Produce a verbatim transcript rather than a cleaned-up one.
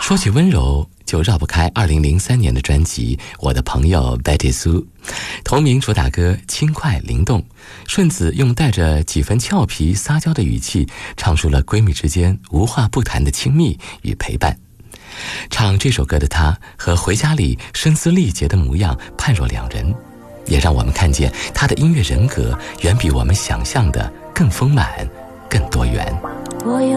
说起温柔，就绕不开二零零三年的专辑《我的朋友 Betty Sue》，同名主打歌轻快灵动，顺子用带着几分俏皮撒娇的语气，唱出了闺蜜之间无话不谈的亲密与陪伴。唱这首歌的她和回家里声嘶力竭的模样判若两人，也让我们看见她的音乐人格远比我们想象的更丰满更多元。